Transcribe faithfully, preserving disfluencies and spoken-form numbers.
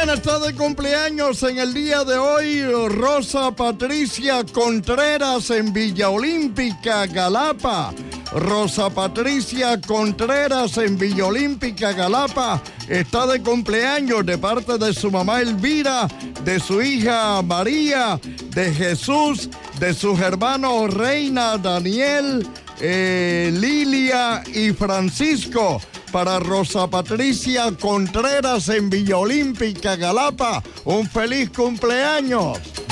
También está de cumpleaños en el día de hoy Rosa Patricia Contreras en Villa Olímpica, Galapa. Rosa Patricia Contreras en Villa Olímpica, Galapa, está de cumpleaños de parte de su mamá Elvira, de su hija María, de Jesús, de sus hermanos Reina, Daniel, eh, Lilia y Francisco. Para Rosa Patricia Contreras en Villa Olímpica, Galapa, un feliz cumpleaños.